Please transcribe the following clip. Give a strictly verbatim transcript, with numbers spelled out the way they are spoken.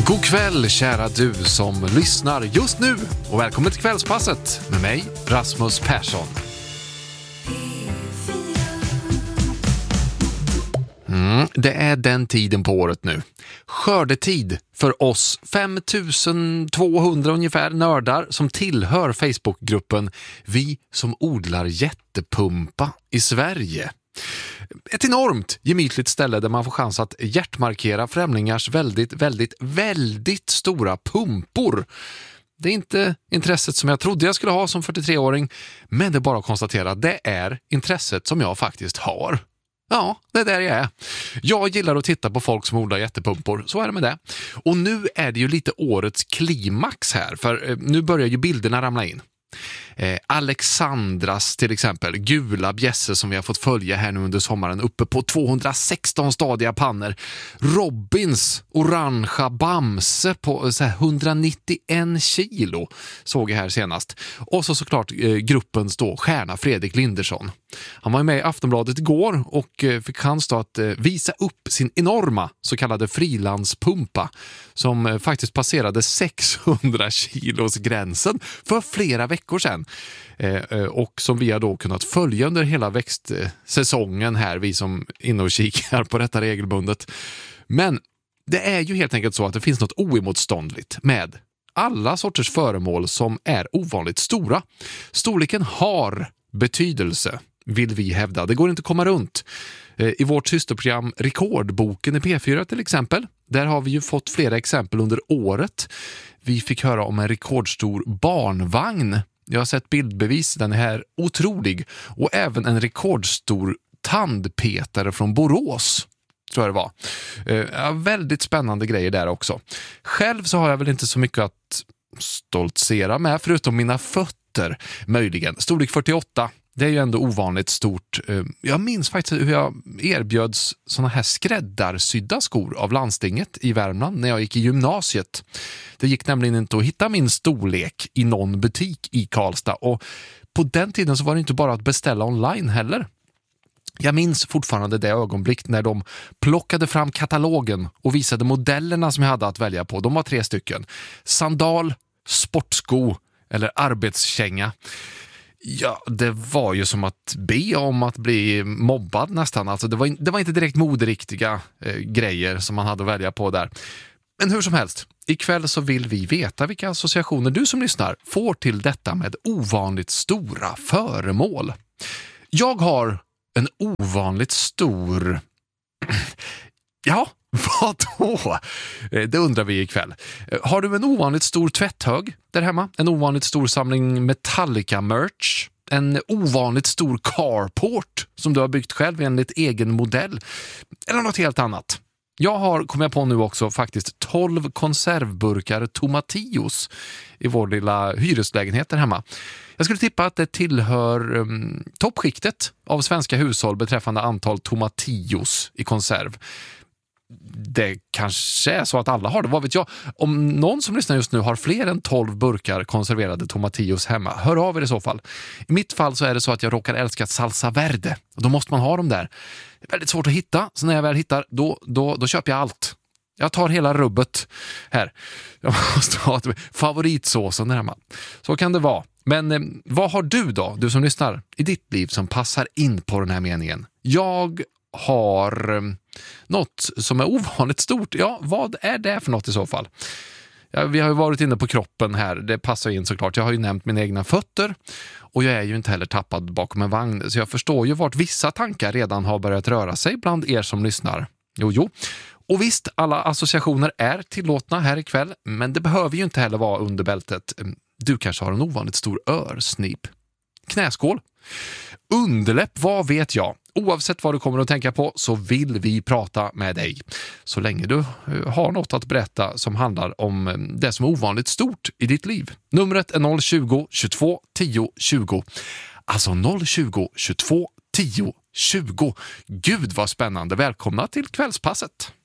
God kväll kära du som lyssnar just nu och välkommen till Kvällspasset med mig Rasmus Persson. Mm, det är den tiden på året nu. Skördetid för oss fem tusen tvåhundra ungefär nördar som tillhör Facebookgruppen Vi som odlar jättepumpa i Sverige. Ett enormt gemytligt ställe där man får chans att hjärtmarkera främlingars väldigt, väldigt, väldigt stora pumpor. Det är inte intresset som jag trodde jag skulle ha som fyrtiotreåring, men det är bara att konstatera att det är intresset som jag faktiskt har. Ja, det är där jag är. Jag gillar att titta på folk som odlar jättepumpor, så är det med det. Och nu är det ju lite årets klimax här, för nu börjar ju bilderna ramla in. Eh, Alexandras till exempel, gula bjässe som vi har fått följa här nu under sommaren uppe på tvåhundrasexton stadiga pannor. Robins orangea bamse på så här, hundranittioen kilo såg jag här senast. Och så såklart eh, gruppens då stjärna Fredrik Lindersson. Han var med i Aftonbladet igår och eh, fick chans då att eh, visa upp sin enorma så kallade frilandspumpa som eh, faktiskt passerade sexhundra kilos gränsen för flera veckor sedan. Eh, och som vi har då kunnat följa under hela växtsäsongen här, vi som inne och kikar på detta regelbundet. Men det är ju helt enkelt så att det finns något oemotståndligt med alla sorters föremål som är ovanligt stora. Storleken har betydelse, vill vi hävda. Det går inte att komma runt. I vårt systerprogram Rekordboken i P fyra till exempel, där har vi ju fått flera exempel under året. Vi fick höra om en rekordstor barnvagn. Jag har sett bildbevis, den är här otrolig. Och även en rekordstor tandpetare från Borås, tror jag det var. Ja, väldigt spännande grejer där också. Själv så har jag väl inte så mycket att stoltsera med, förutom mina fötter möjligen. Storlek fyrtioåtta. Det är ju ändå ovanligt stort. Jag minns faktiskt hur jag erbjöds såna här skräddarsydda skor av landstinget i Värmland när jag gick i gymnasiet. Det gick nämligen inte att hitta min storlek i någon butik i Karlstad, och på den tiden så var det inte bara att beställa online heller. Jag minns fortfarande det ögonblick när de plockade fram katalogen och visade modellerna som jag hade att välja på. De var tre stycken. Sandal, sportsko eller arbetskänga. Ja, det var ju som att be om att bli mobbad nästan. Alltså det var, det var inte direkt moderiktiga eh, grejer som man hade att välja på där. Men hur som helst, ikväll så vill vi veta vilka associationer du som lyssnar får till detta med ovanligt stora föremål. Jag har en ovanligt stor... Ja, vad då? Det undrar vi ikväll. Har du en ovanligt stor tvätthög där hemma? En ovanligt stor samling Metallica-merch? En ovanligt stor carport som du har byggt själv enligt egen modell? Eller något helt annat? Jag har, kommer jag på nu också, faktiskt tolv konservburkar tomatillos i vår lilla hyreslägenhet där hemma. Jag skulle tippa att det tillhör um, toppskiktet av svenska hushåll beträffande antal tomatillos i konserv. Det kanske är så att alla har det, vad vet jag. Om någon som lyssnar just nu har fler än tolv burkar konserverade tomatillos hemma, hör av er i så fall. I mitt fall så är det så att jag råkar älska salsa verde, och då måste man ha dem där. Det är väldigt svårt att hitta, så när jag väl hittar, då, då, då köper jag allt. Jag tar hela rubbet här. Jag måste ha favoritsåsen där hemma. Så kan det vara. Men eh, vad har du då, du som lyssnar, i ditt liv som passar in på den här meningen? Jag har eh, något som är ovanligt stort. Ja, vad är det för något i så fall? Ja, vi har ju varit inne på kroppen här. Det passar in såklart. Jag har ju nämnt mina egna fötter. Och jag är ju inte heller tappad bakom en vagn. Så jag förstår ju vart vissa tankar redan har börjat röra sig bland er som lyssnar. Jo, jo. Och visst, alla associationer är tillåtna här ikväll. Men det behöver ju inte heller vara under bältet. Du kanske har en ovanligt stor örsnip. Knäskål. Underläpp, vad vet jag? Oavsett vad du kommer att tänka på så vill vi prata med dig. Så länge du har något att berätta som handlar om det som är ovanligt stort i ditt liv. Numret är noll tjugo, tjugotvå, tio, tjugo. Alltså noll tjugo, tjugotvå, tio, tjugo. Gud vad spännande. Välkomna till Kvällspasset.